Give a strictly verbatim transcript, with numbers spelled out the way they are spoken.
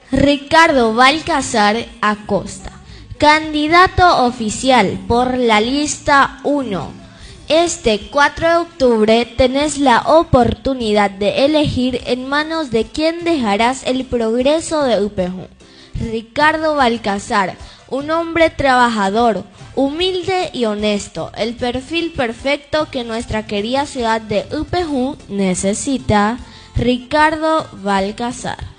Ricardo Balcazar Acosta, candidato oficial por la lista uno. Este cuatro de octubre tenés la oportunidad de elegir en manos de quién dejarás el progreso de U P J. Ricardo Balcazar, un hombre trabajador, humilde y honesto, el perfil perfecto que nuestra querida ciudad de U P J necesita. Ricardo Balcazar.